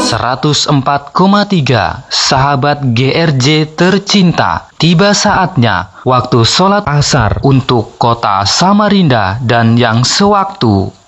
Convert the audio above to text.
104,3 Sahabat GRJ tercinta, tiba saatnya waktu sholat asar untuk kota Samarinda dan yang sewaktu.